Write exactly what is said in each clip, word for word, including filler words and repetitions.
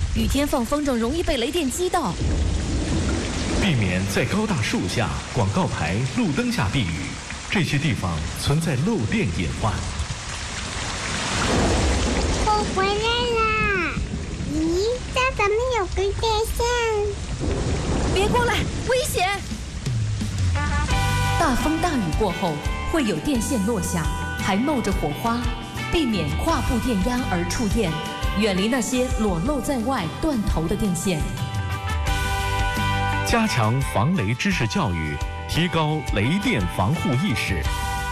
雨天放风筝容易被雷电击到。 避免在高大树下、广告牌、路灯下避雨，这些地方存在漏电隐患。 我回来啦！咦，这怎么有根电线？ 别过来，危险！大风大雨过后会有电线落下，还冒着火花，避免跨步电压而触电，远离那些裸露在外、断头的电线。 加强防雷知识教育，提高雷电防护意识。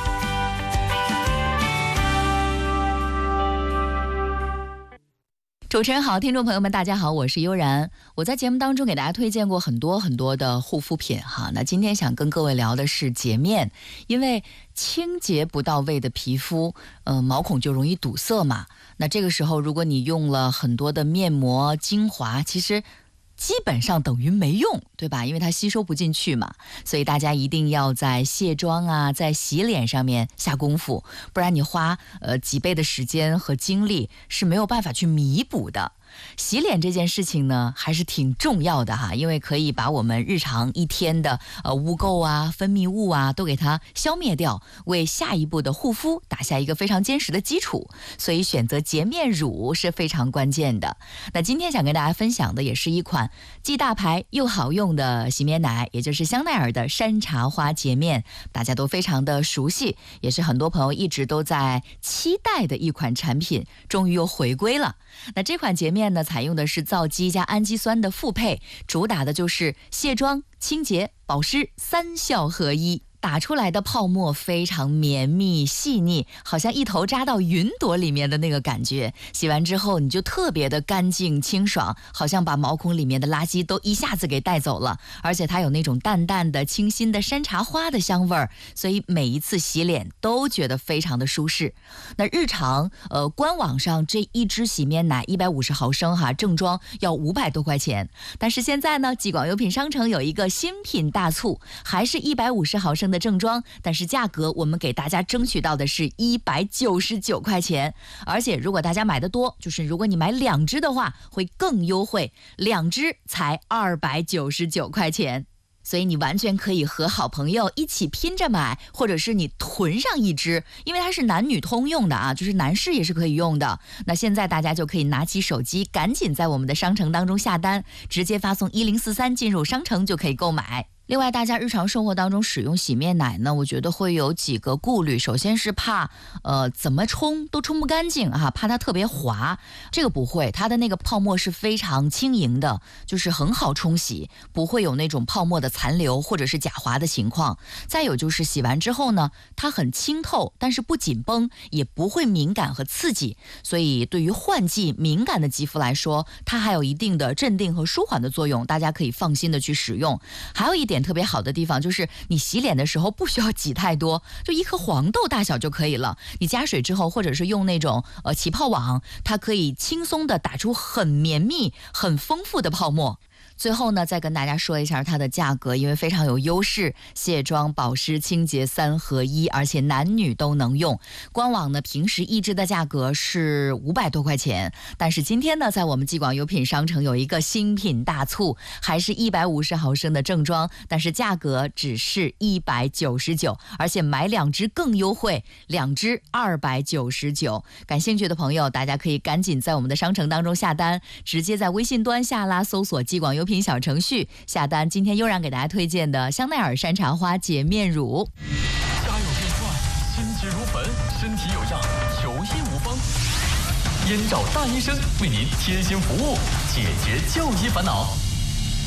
主持人好，听众朋友们大家好，我是悠然。我在节目当中给大家推荐过很多很多的护肤品哈，那今天想跟各位聊的是洁面，因为清洁不到位的皮肤，呃，毛孔就容易堵塞嘛。那这个时候如果你用了很多的面膜、精华，其实基本上等于没用，对吧？因为它吸收不进去嘛，所以大家一定要在卸妆啊，在洗脸上面下功夫，不然你花呃几倍的时间和精力是没有办法去弥补的。洗脸这件事情呢还是挺重要的哈，因为可以把我们日常一天的呃污垢啊、分泌物啊都给它消灭掉，为下一步的护肤打下一个非常坚实的基础，所以选择洁面乳是非常关键的。那今天想跟大家分享的也是一款既大牌又好用的洗面奶，也就是香奈儿的山茶花洁面，大家都非常的熟悉，也是很多朋友一直都在期待的一款产品，终于又回归了。那这款洁面呢，采用的是皂基加氨基酸的复配，主打的就是卸妆、清洁、保湿三效合一。打出来的泡沫非常绵密细腻，好像一头扎到云朵里面的那个感觉，洗完之后你就特别的干净清爽，好像把毛孔里面的垃圾都一下子给带走了。而且它有那种淡淡的清新的山茶花的香味儿，所以每一次洗脸都觉得非常的舒适。那日常呃官网上这一支洗面奶一百五十毫升哈，正装要五百多块钱，但是现在呢，极广优品商城有一个新品大促，还是一百五十毫升的正装，但是价格我们给大家争取到的是一百九十九块钱，而且如果大家买的多，就是如果你买两支的话会更优惠，两支才二百九十九块钱。所以你完全可以和好朋友一起拼着买，或者是你囤上一支，因为它是男女通用的啊，就是男士也是可以用的。那现在大家就可以拿起手机，赶紧在我们的商城当中下单，直接发送一零四三进入商城就可以购买。另外大家日常生活当中使用洗面奶呢，我觉得会有几个顾虑，首先是怕呃怎么冲都冲不干净啊，怕它特别滑。这个不会，它的那个泡沫是非常轻盈的，就是很好冲洗，不会有那种泡沫的残留或者是假滑的情况。再有就是洗完之后呢，它很清透，但是不紧绷，也不会敏感和刺激，所以对于换季敏感的肌肤来说，它还有一定的镇定和舒缓的作用，大家可以放心的去使用。还有一点特别好的地方就是你洗脸的时候不需要挤太多，就一颗黄豆大小就可以了。你加水之后，或者是用那种呃起泡网，它可以轻松的打出很绵密、很丰富的泡沫。最后呢，再跟大家说一下它的价格，因为非常有优势，卸妆、保湿、清洁三合一，而且男女都能用。官网呢，平时一支的价格是五百多块钱，但是今天呢，在我们极广优品商城有一个新品大促，还是一百五十毫升的正装，但是价格只是一百九十九，而且买两支更优惠，两支二百九十九。感兴趣的朋友，大家可以赶紧在我们的商城当中下单，直接在微信端下拉搜索极广优品小程序下单。今天悠然给大家推荐的香奈儿山茶花洁面乳， 家有变幻，心急如焚，身体有恙，求医无方。燕赵大医生为您贴心服务，解决就医烦恼。